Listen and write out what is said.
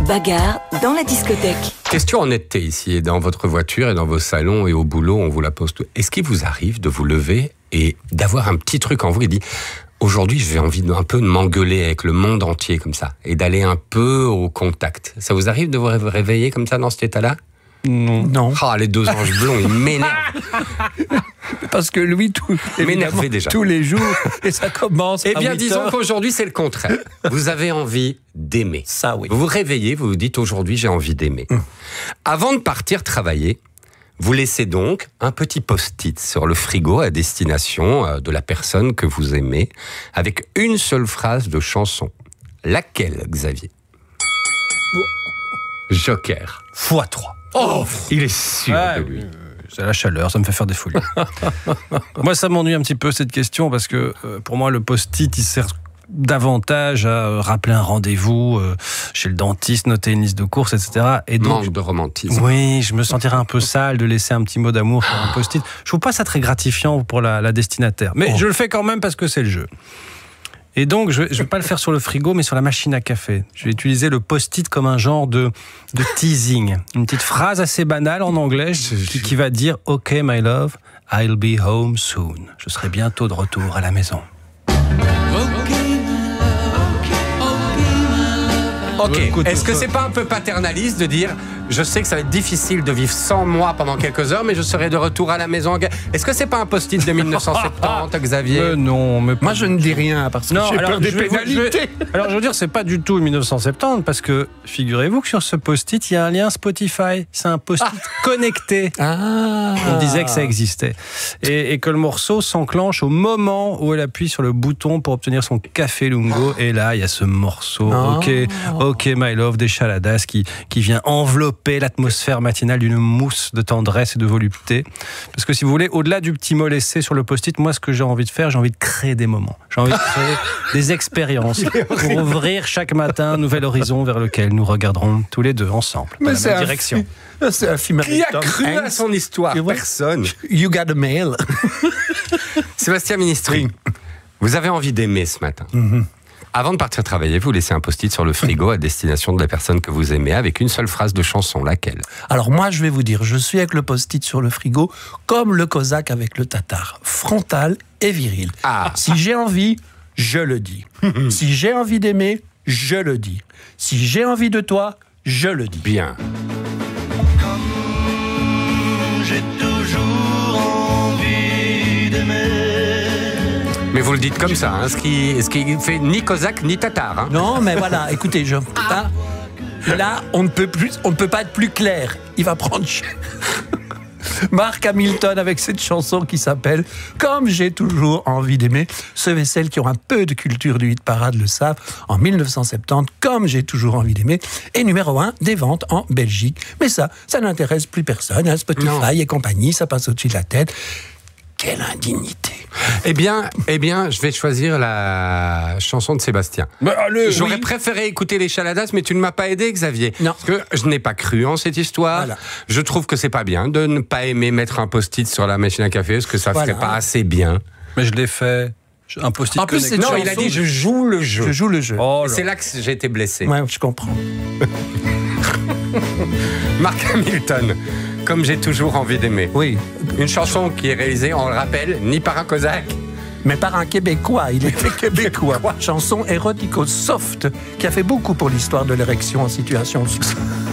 bagarre dans la discothèque. Question honnêteté ici, et dans votre voiture et dans vos salons et au boulot, on vous la pose tout. Est-ce qu'il vous arrive de vous lever et d'avoir un petit truc en vous et dit aujourd'hui j'ai envie un peu de m'engueuler avec le monde entier comme ça et d'aller un peu au contact? Ça vous arrive de vous réveiller comme ça dans cet état-là? Non. Ah, les deux anges blonds, ils m'énervent. Parce que lui, m'énervez déjà. tous les jours, et ça commence à 8 Eh bien, heures. disons qu'aujourd'hui, c'est le contraire. Vous avez envie d'aimer. Ça, oui. Vous vous réveillez, vous vous dites aujourd'hui, j'ai envie d'aimer. Avant de partir travailler, vous laissez donc un petit post-it sur le frigo à destination de la personne que vous aimez, avec une seule phrase de chanson. Laquelle, Xavier? Joker. x3. Oh, il est sûr de lui. C'est la chaleur, ça me fait faire des folies. Moi, ça m'ennuie un petit peu cette question parce que pour moi, le post-it, il sert davantage à rappeler un rendez-vous chez le dentiste, noter une liste de courses, etc. Et donc, manque de romantisme. Oui, je me sentirais un peu sale de laisser un petit mot d'amour sur un post-it. Je trouve pas ça très gratifiant pour la destinataire. Mais je le fais quand même parce que c'est le jeu. Et donc, je vais pas le faire sur le frigo, mais sur la machine à café. Je vais utiliser le post-it comme un genre de teasing. Une petite phrase assez banale en anglais qui va dire « OK, my love, I'll be home soon ». Je serai bientôt de retour à la maison. Ok, est-ce que c'est pas un peu paternaliste de dire je sais que ça va être difficile de vivre sans moi pendant quelques heures, mais je serai de retour à la maison. Est-ce que c'est pas un post-it de 1970, Xavier? Non, mais Moi, je ne dis rien parce que j'ai peur des pénalités. Alors, je veux dire, c'est pas du tout 1970 parce que figurez-vous que sur ce post-it, il y a un lien Spotify. C'est un post-it connecté. On disait que ça existait. Et que le morceau s'enclenche au moment où elle appuie sur le bouton pour obtenir son café lungo. Et là, il y a ce morceau. OK, my love, des Chaladas qui vient envelopper l'atmosphère matinale d'une mousse de tendresse et de volupté. Parce que si vous voulez, au-delà du petit mot laissé sur le post-it, moi, ce que j'ai envie de faire, j'ai envie de créer des moments. J'ai envie de créer des expériences pour ouvrir chaque matin un nouvel horizon vers lequel nous regarderons tous les deux ensemble dans la même direction. C'est un film avec Qui a Tom cru à Hanks. son histoire? Personne. You got a mail. Sébastien Ministry, vous avez envie d'aimer ce matin. Avant de partir travailler, vous laissez un post-it sur le frigo à destination de la personne que vous aimez avec une seule phrase de chanson. Laquelle? Alors moi, je vais vous dire, je suis avec le post-it sur le frigo, comme le cosaque avec le tatar, frontal et viril. Si j'ai envie, je le dis. Si j'ai envie d'aimer, je le dis. Si j'ai envie de toi, je le dis. Bien. J'ai toujours envie d'aimer. Mais vous le dites comme ça, hein, ce qui fait ni cosaque ni tatar. Hein. Non, mais voilà, écoutez, là, on ne peut pas être plus clair. Il va prendre Mark Hamilton avec cette chanson qui s'appelle « Comme j'ai toujours envie d'aimer ». Ceux et celles qui ont un peu de culture du hit parade le savent. En 1970, « Comme j'ai toujours envie d'aimer » est numéro 1 des ventes en Belgique. Mais ça n'intéresse plus personne. Hein, Spotify et compagnie, ça passe au-dessus de la tête. Quelle indignité! Eh bien, je vais choisir la chanson de Sébastien. J'aurais préféré écouter les Chaladas, mais tu ne m'as pas aidé, Xavier. Non. Parce que je n'ai pas cru en cette histoire. Voilà. Je trouve que c'est pas bien de ne pas aimer mettre un post-it sur la machine à café, parce que ça ferait pas assez bien. Mais je l'ai fait. Un post-it connecté. Non, il a dit je joue le jeu. Je joue le jeu. C'est là que j'ai été blessé. Ouais, je comprends. Mark Hamilton, Comme j'ai toujours envie d'aimer. Oui. Une chanson qui est réalisée, on le rappelle, ni par un cosaque, mais par un Québécois. Il était Québécois. Chanson érotico-soft qui a fait beaucoup pour l'histoire de l'érection en situation de